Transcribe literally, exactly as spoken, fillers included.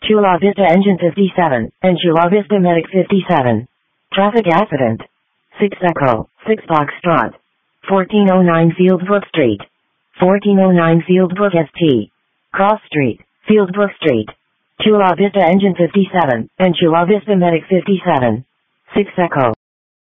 Chula Vista Engine fifty-seven, and Chula Vista Medic fifty-seven. Traffic accident. six Echo, six Foxtrot. fourteen oh nine Fieldbrook Street. fourteen oh nine Fieldbrook S T. Cross Street, Fieldbrook Street. Chula Vista Engine fifty-seven, and Chula Vista Medic fifty-seven. six Echo.